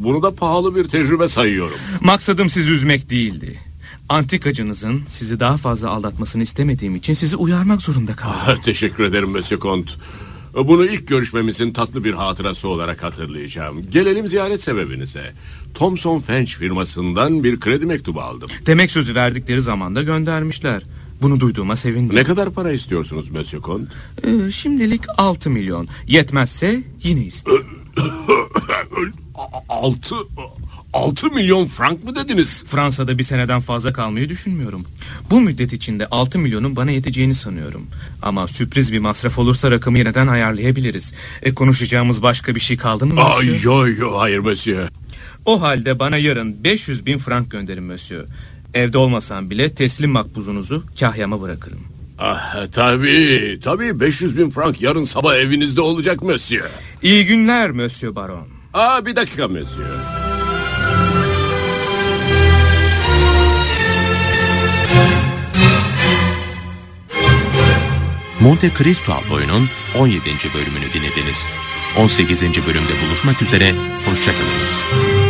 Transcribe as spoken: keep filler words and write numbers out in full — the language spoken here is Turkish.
Bunu da pahalı bir tecrübe sayıyorum. Maksadım sizi üzmek değildi. Antikacınızın sizi daha fazla aldatmasını istemediğim için sizi uyarmak zorunda kaldım. Teşekkür ederim Monsieur Comte. Bunu ilk görüşmemizin tatlı bir hatırası olarak hatırlayacağım. Gelelim ziyaret sebebinize. Thomson French firmasından bir kredi mektubu aldım. Demek sözü verdikleri zaman da göndermişler. Bunu duyduğuma sevindim. Ne kadar para istiyorsunuz Monsieur Comte? Ee, şimdilik altı milyon. Yetmezse yine isterim. Altı... Altı milyon frank mı dediniz? Fransa'da bir seneden fazla kalmayı düşünmüyorum. Bu müddet içinde altı milyonun bana yeteceğini sanıyorum. Ama sürpriz bir masraf olursa rakamı yeniden ayarlayabiliriz. E, konuşacağımız başka bir şey kaldı mı Aa, Monsieur? yo yo hayır Monsieur. O halde bana yarın beş yüz bin frank gönderin Monsieur. Evde olmasam bile teslim makbuzunuzu kahyama bırakırım. Ah, tabii tabii beş yüz bin frank yarın sabah evinizde olacak Monsieur. İyi günler Monsieur Baron. Aa, bir dakika Monsieur. Monte Cristo oyunun on yedinci bölümünü dinlediniz. on sekizinci bölümde buluşmak üzere, hoşça kalınız.